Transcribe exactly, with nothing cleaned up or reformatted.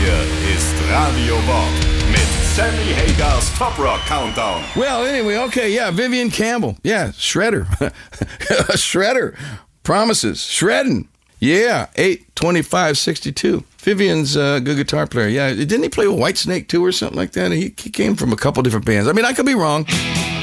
Hier ist Radio Bob mit Sammy Hagers Top Rock Countdown. Well, anyway, okay, yeah, Vivian Campbell. Yeah, Shredder. Shredder. Promises. Shredding. Yeah, eight twenty-five sixty-two. Vivian's a good guitar player. Yeah, didn't he play with Whitesnake too or something like that? He, he came from a couple different bands. I mean, I could be wrong.